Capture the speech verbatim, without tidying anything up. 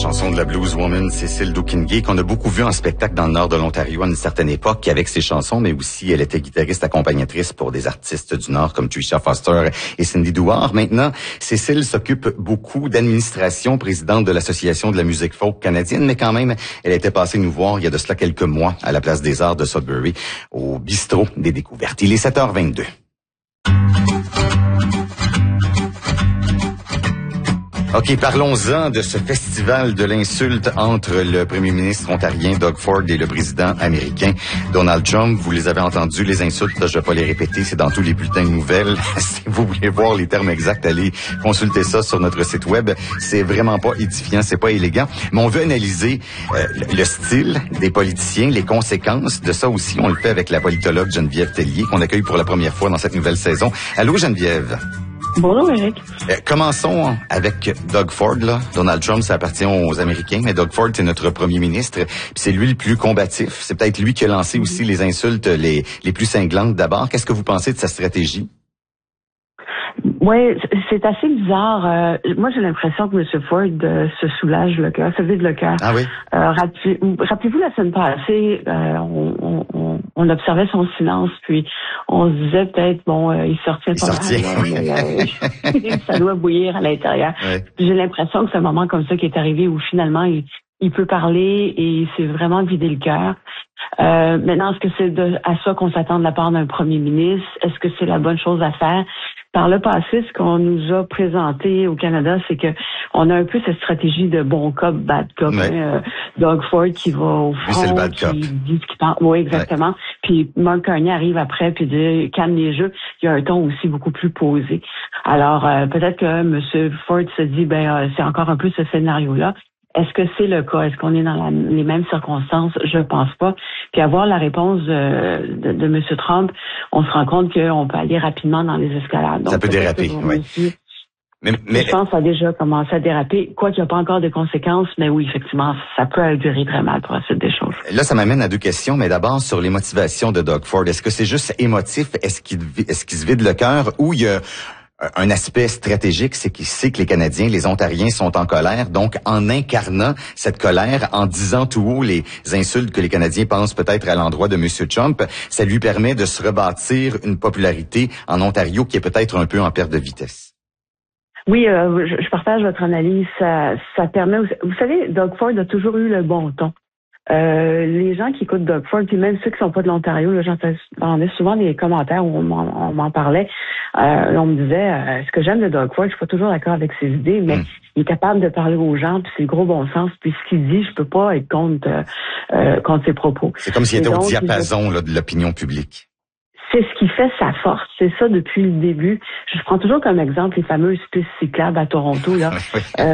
chanson de la blueswoman Cécile Doukhingay, qu'on a beaucoup vu en spectacle dans le nord de l'Ontario à une certaine époque avec ses chansons, mais aussi elle était guitariste accompagnatrice pour des artistes du nord comme Trisha Foster et Cindy Douard. Maintenant, Cécile s'occupe beaucoup d'administration, présidente de l'Association de la musique folk canadienne, mais quand même, elle était passée nous voir il y a de cela quelques mois à la Place des Arts de Sudbury, au bistrot des Découvertes. Il est sept heures vingt-deux. OK, parlons-en de ce festival de l'insulte entre le premier ministre ontarien Doug Ford et le président américain Donald Trump. Vous les avez entendus, les insultes, là, je vais pas les répéter, c'est dans tous les bulletins de nouvelles. Si vous voulez voir les termes exacts, allez consulter ça sur notre site web. C'est vraiment pas édifiant, c'est pas élégant, mais on veut analyser euh, le style des politiciens, les conséquences de ça aussi. On le fait avec la politologue Geneviève Tellier, qu'on accueille pour la première fois dans cette nouvelle saison. Allô, Geneviève? Bonjour, Eric. Euh, commençons avec Doug Ford, là. Donald Trump, ça appartient aux Américains, mais Doug Ford, c'est notre premier ministre. Puis c'est lui le plus combatif. C'est peut-être lui qui a lancé aussi les insultes les, les plus cinglantes d'abord. Qu'est-ce que vous pensez de sa stratégie? Oui, c'est assez bizarre. Euh, moi, j'ai l'impression que M. Ford euh, se soulage le cœur, se vide le cœur. Ah oui? Euh, rappelez, rappelez-vous, la semaine passée, euh, on, on, on observait son silence, puis on se disait peut-être, bon, euh, il sortait pas mal. Là, mais, euh, ça doit bouillir à l'intérieur. Ouais. J'ai l'impression que c'est un moment comme ça qui est arrivé où finalement, il, il peut parler et il s'est vraiment vidé le cœur. Euh, maintenant, est-ce que c'est de, à ça qu'on s'attend de la part d'un premier ministre? Est-ce que c'est la bonne chose à faire? Par le passé, ce qu'on nous a présenté au Canada, c'est que on a un peu cette stratégie de bon cop, bad cop. Ouais. Hein, Doug Ford qui va au front, qui dit ce qu'il pense. Oui, exactement. Ouais. Puis Mark Carney arrive après puis dit calme les jeux. Il y a un ton aussi beaucoup plus posé. Alors euh, peut-être que M. Ford se dit ben euh, c'est encore un peu ce scénario-là. Est-ce que c'est le cas? Est-ce qu'on est dans la, les mêmes circonstances? Je pense pas. Puis avoir la réponse euh, de, de M. Trump, on se rend compte qu'on peut aller rapidement dans les escalades. Donc, ça peut déraper, oui. Mais, mais, je pense que ça a déjà commencé à déraper. Quoi qu'il n'y a pas encore de conséquences, mais oui, effectivement, ça peut durer très mal pour la suite des choses. Là, ça m'amène à deux questions, mais d'abord sur les motivations de Doug Ford. Est-ce que c'est juste émotif? Est-ce qu'il, est-ce qu'il se vide le cœur? Ou il y a un aspect stratégique, c'est qu'il sait que les Canadiens, les Ontariens sont en colère. Donc, en incarnant cette colère, en disant tout haut les insultes que les Canadiens pensent peut-être à l'endroit de M. Trump, ça lui permet de se rebâtir une popularité en Ontario qui est peut-être un peu en perte de vitesse. Oui, euh, je, je partage votre analyse. Ça, ça permet... Vous savez, Doug Ford a toujours eu le bon ton. Euh, les gens qui écoutent Doug Ford, puis même ceux qui sont pas de l'Ontario, là, j'entendais souvent des commentaires où on m'en, on m'en parlait. Euh, on me disait, euh, ce que j'aime de Doug Ford, je suis pas toujours d'accord avec ses idées, mais mm. il est capable de parler aux gens, puis c'est le gros bon sens, puis ce qu'il dit, je peux pas être contre euh, contre ses propos. C'est comme s'il était donc au diapason là, de l'opinion publique. C'est ce qui fait sa force, c'est ça depuis le début. Je prends toujours comme exemple les fameuses pistes cyclables à Toronto là. Oui. Euh,